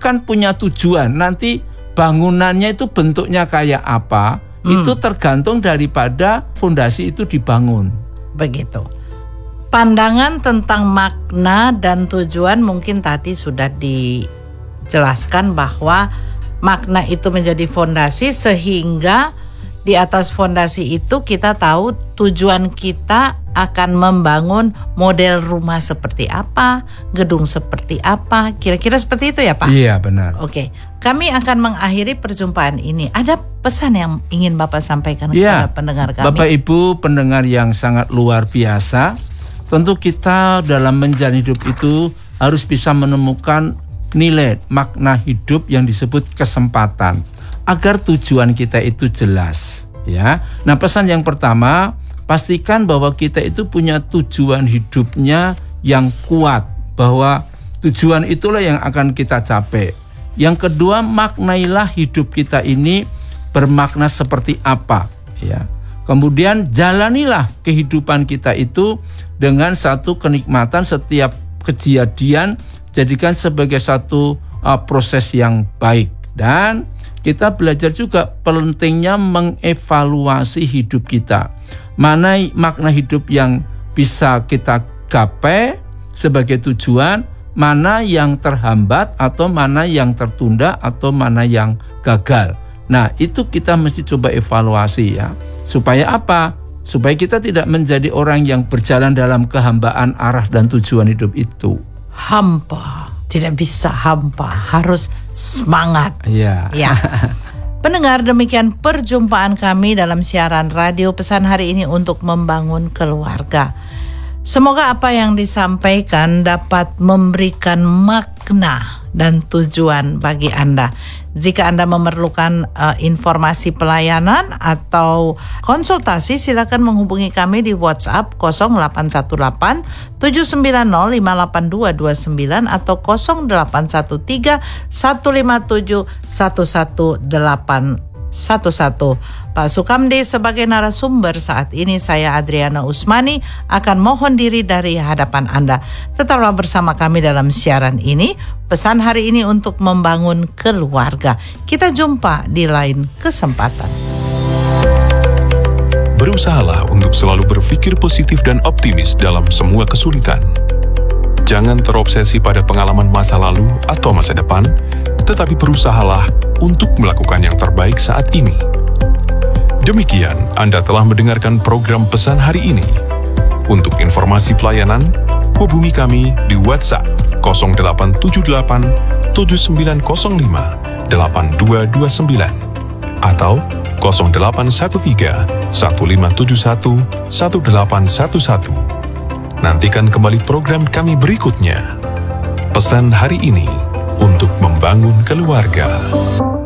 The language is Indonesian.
kan punya tujuan. Nanti bangunannya itu bentuknya kayak apa, itu tergantung daripada fondasi itu dibangun. Begitu. Pandangan tentang makna dan tujuan mungkin tadi sudah dijelaskan bahwa makna itu menjadi fondasi, sehingga di atas fondasi itu kita tahu tujuan kita akan membangun model rumah seperti apa, gedung seperti apa, kira-kira seperti itu ya Pak? Iya, benar. Oke, kami akan mengakhiri perjumpaan ini. Ada pesan yang ingin Bapak sampaikan kepada pendengar kami? Bapak Ibu pendengar yang sangat luar biasa, tentu kita dalam menjalani hidup itu harus bisa menemukan nilai makna hidup yang disebut kesempatan, agar tujuan kita itu jelas, ya. Nah, pesan yang pertama, pastikan bahwa kita itu punya tujuan hidupnya yang kuat, bahwa tujuan itulah yang akan kita capai. Yang kedua, maknailah hidup kita ini bermakna seperti apa, ya. Kemudian jalanilah kehidupan kita itu dengan satu kenikmatan, setiap kejadian jadikan sebagai satu proses yang baik. Dan kita belajar juga pentingnya mengevaluasi hidup kita. Mana makna hidup yang bisa kita gapai sebagai tujuan, mana yang terhambat atau mana yang tertunda atau mana yang gagal. Nah, itu kita mesti coba evaluasi ya. Supaya apa? Supaya kita tidak menjadi orang yang berjalan dalam kehambaan arah dan tujuan hidup itu. Hampa, tidak bisa hampa, harus semangat. Iya. Ya. Pendengar, demikian perjumpaan kami dalam siaran radio Pesan Hari ini untuk membangun keluarga. Semoga apa yang disampaikan dapat memberikan makna dan tujuan bagi Anda. Jika Anda memerlukan informasi pelayanan atau konsultasi, silakan menghubungi kami di WhatsApp 0818 790 58229 atau 0813 157 11811. Pak Sukamdi sebagai narasumber saat ini, saya Adriana Usmani akan mohon diri dari hadapan Anda. Tetaplah bersama kami dalam siaran ini, Pesan Hari ini untuk membangun keluarga. Kita jumpa di lain kesempatan. Berusahalah untuk selalu berpikir positif dan optimis dalam semua kesulitan. Jangan terobsesi pada pengalaman masa lalu atau masa depan, tetapi berusahalah untuk melakukan yang terbaik saat ini. Demikian, Anda telah mendengarkan program Pesan Hari ini. Untuk informasi pelayanan, hubungi kami di WhatsApp 0878 7905 8229 atau 0813 1571 1811. Nantikan kembali program kami berikutnya. Pesan Hari ini untuk membangun keluarga.